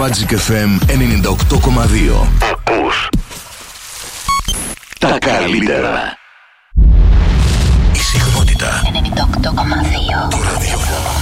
Magic FM 98,2. Ακούς τα καλύτερα. Η συχνότητα 98,2 του ραδιόφωνου.